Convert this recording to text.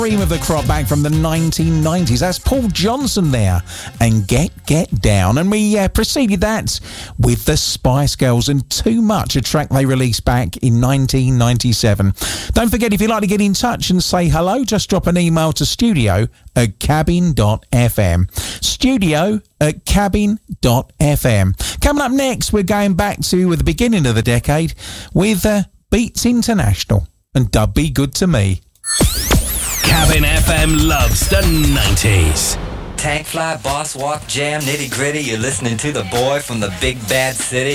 Cream of the crop back from the 1990s. That's Paul Johnson there and Get Down. And we preceded that with the Spice Girls and Too Much, a track they released back in 1997. Don't forget, if you'd like to get in touch and say hello, just drop an email to studio@cabin.fm. studio@cabin.fm. Coming up next, we're going back to the beginning of the decade with Beats International and Dub Be Good to Me. Cabin FM loves the 90s. Tank fly, boss walk, jam, nitty gritty. You're listening to the boy from the big bad city.